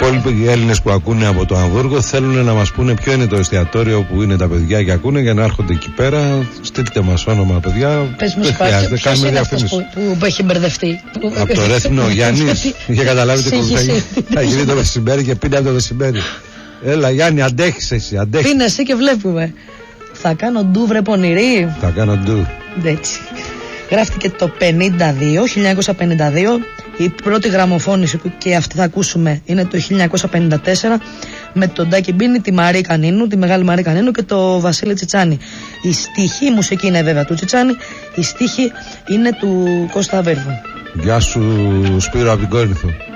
υπόλοιποι Έλληνες που ακούνε από το Αμβούργο θέλουν να μας πούνε ποιο είναι το εστιατόριο που είναι τα παιδιά και ακούνε για να έρχονται εκεί πέρα. Στείλτε μας όνομα, παιδιά. Πες μου, Σπάρτη, ποιος είναι αυτός που έχει μπερδευτεί? Από το Ρέθυμνο, ο Γιάννης. Είχε καταλάβει τι θα γίνει το μεσημέρι και πίνει από το μεσημέρι. Έλα Γιάννη, αντέχεις εσύ, αντέχεις. Πίνε εσύ και βλέπουμε. Θα κάνω ντου, βρε πονηρή. Θα κάνω ντου. Έτσι. Γράφτηκε το 1952. Η πρώτη γραμμοφώνηση που και αυτή θα ακούσουμε είναι το 1954 με τον Τάκη Μπίνη, τη Μαρή Κανίνου, τη μεγάλη Μαρή Κανίνου και το Βασίλη Τσιτσάνη. Η στίχη, η μουσική είναι βέβαια του Τσιτσάνη, η στίχη είναι του Κώστα Βέρβου. Γεια σου Σπύρο από την Κόρινθο.